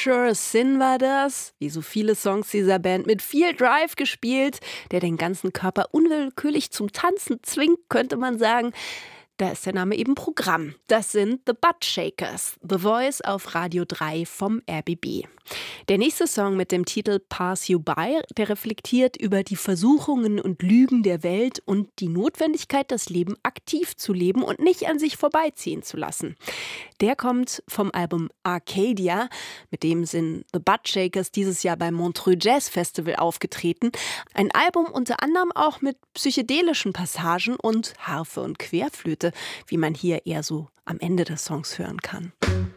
Sure Sin war das, wie so viele Songs dieser Band, mit viel Drive gespielt, der den ganzen Körper unwillkürlich zum Tanzen zwingt, könnte man sagen. Da ist der Name eben Programm. Das sind The Buttshakers, The Voice auf Radio 3 vom RBB. Der nächste Song mit dem Titel Pass You By, der reflektiert über die Versuchungen und Lügen der Welt und die Notwendigkeit, das Leben aktiv zu leben und nicht an sich vorbeiziehen zu lassen. Der kommt vom Album Arcadia, mit dem sind The Buttshakers dieses Jahr beim Montreux Jazz Festival aufgetreten. Ein Album unter anderem auch mit psychedelischen Passagen und Harfe und Querflöte, wie man hier eher so am Ende des Songs hören kann.